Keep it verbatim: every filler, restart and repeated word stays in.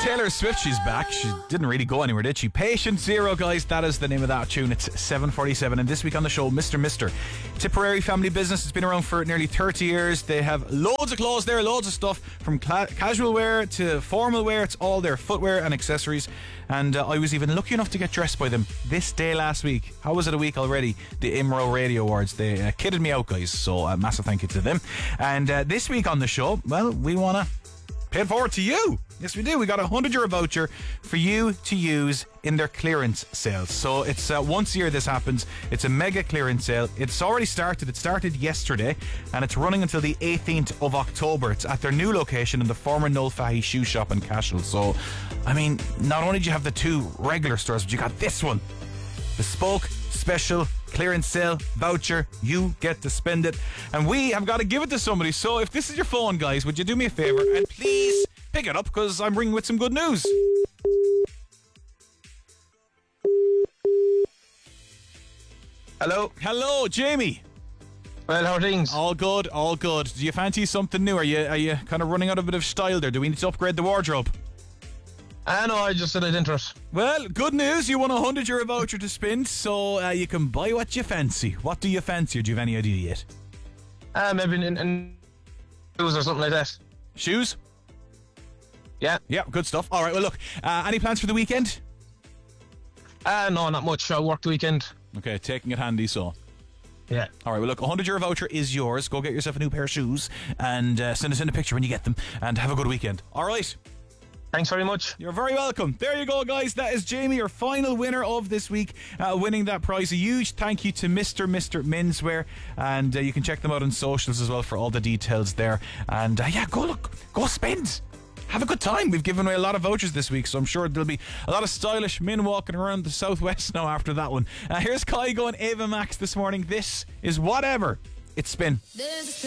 Taylor Swift, she's back. She didn't really go anywhere, did she? Patient Zero, guys, that is the name of that tune. It's seven forty-seven, and this week on the show, Mister Mister Tipperary family business. It's been around for nearly thirty years. They have loads of clothes there, loads of stuff, from cla- casual wear to formal wear. It's all their footwear and accessories. And uh, I was even lucky enough to get dressed by them this day last week. How was it a week already? The Imro Radio Awards. They uh, kidded me out, guys. So a uh, massive thank you to them. And uh, this week on the show, well, we want to pay it forward to you. Yes, we do. We got a one hundred euro voucher for you to use in their clearance sales. So it's uh, once a year this happens. It's a mega clearance sale. It's already started. It started yesterday and it's running until the eighteenth of October. It's at their new location in the former Noel Fahy shoe shop in Cashel. So, I mean, not only do you have the two regular stores, but you got this one. Bespoke, special, clearance sale, voucher. You get to spend it. And we have got to give it to somebody. So if this is your phone, guys, would you do me a favour and please pick it up, because I'm ringing with some good news. Hello. Hello, Jamie. Well, how are things? All good, all good. Do you fancy something new? Are you are you kind of running out of a bit of style there? Do we need to upgrade the wardrobe? I know, I just said I'd enter it. Well, good news. You won a one hundred euro voucher to spend, so uh, you can buy what you fancy. What do you fancy, or do you have any idea yet? Uh, maybe in, in shoes or something like that. Shoes? Yeah. Yeah, good stuff. All right, well, look, uh, any plans for the weekend? Uh, no, not much. I work the weekend. Okay, taking it handy, so. Yeah. All right, well, look, a one hundred euro voucher is yours. Go get yourself a new pair of shoes and uh, send us in a picture when you get them, and have a good weekend. All right. Thanks very much. You're very welcome. There you go, guys. That is Jamie, your final winner of this week, uh, winning that prize. A huge thank you to Mister Mister Menswear, and uh, you can check them out on socials as well for all the details there. And uh, yeah, go look, go spend. Have a good time. We've given away a lot of vouchers this week, so I'm sure there'll be a lot of stylish men walking around the southwest now after that one. Uh, here's Kygo and Ava Max this morning. This is Whatever It's Been.